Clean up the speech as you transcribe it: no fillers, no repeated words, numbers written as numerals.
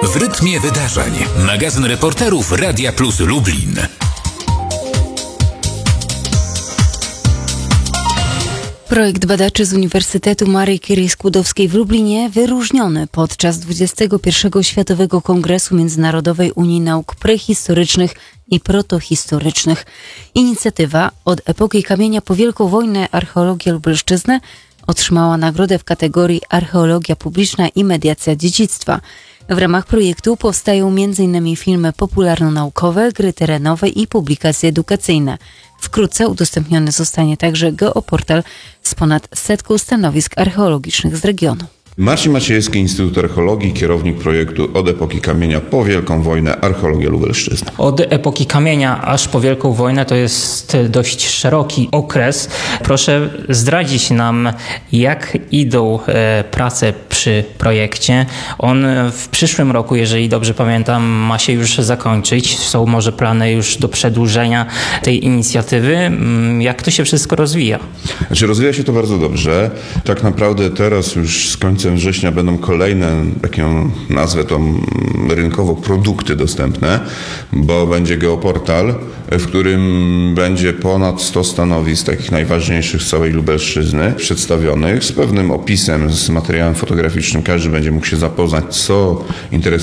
W rytmie wydarzeń. Magazyn reporterów Radia Plus Lublin. Projekt badaczy z Uniwersytetu Marii Curie Skłodowskiej w Lublinie wyróżniony podczas 21. Światowego Kongresu Międzynarodowej Unii Nauk Prehistorycznych i Protohistorycznych. Inicjatywa Od epoki kamienia po Wielką Wojnę Archeologia Lubelszczyzny otrzymała nagrodę w kategorii Archeologia publiczna i mediacja dziedzictwa. W ramach projektu powstają m.in. filmy popularno-naukowe, gry terenowe i publikacje edukacyjne. Wkrótce udostępniony zostanie także geoportal z ponad 100 stanowisk archeologicznych z regionu. Marcin Maciejewski, Instytut Archeologii, kierownik projektu Od epoki kamienia po Wielką Wojnę Archeologia Lubelszczyzny. Od epoki kamienia aż po Wielką Wojnę to jest dość szeroki okres. Proszę zdradzić nam, jak idą prace przy projekcie. On w przyszłym roku, jeżeli dobrze pamiętam, ma się już zakończyć. Są może plany już do przedłużenia tej inicjatywy. Jak to się wszystko rozwija? Rozwija się to bardzo dobrze. Tak naprawdę teraz już z końcem września będą kolejne, taką nazwę tą rynkowo, produkty dostępne, bo będzie geoportal, w którym będzie ponad 100 stanowisk takich najważniejszych z całej Lubelszczyzny przedstawionych z pewnym opisem, z materiałem fotograficznym. Każdy będzie mógł się zapoznać, co interesuje